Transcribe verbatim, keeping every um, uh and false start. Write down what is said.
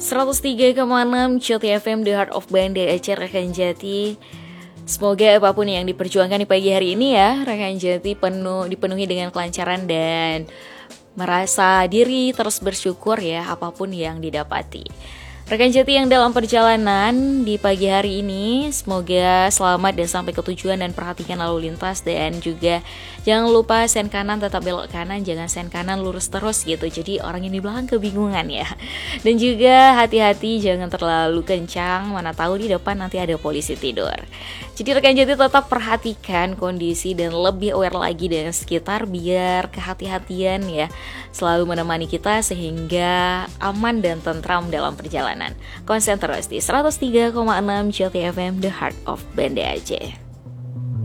seratus tiga koma enam Jati F M, The Heart of Banda Aceh, rekan Jati. Semoga apapun yang diperjuangkan di pagi hari ini ya, rekan Jati penuh dipenuhi dengan kelancaran dan merasa diri terus bersyukur ya apapun yang didapati. Rekan Jati yang dalam perjalanan di pagi hari ini, semoga selamat dan sampai ke tujuan dan perhatikan lalu lintas. Dan juga jangan lupa sen kanan tetap belok kanan, jangan sen kanan lurus terus gitu. Jadi orang yang di belakang kebingungan ya. Dan juga hati-hati jangan terlalu kencang, mana tahu di depan nanti ada polisi tidur. Jadi rekan Jati tetap perhatikan kondisi dan lebih aware lagi dengan sekitar, biar kehati-hatian ya selalu menemani kita sehingga aman dan tentram dalam perjalanan. Konsen terus di seratus tiga koma enam Jati F M, The Heart of Banda Aceh.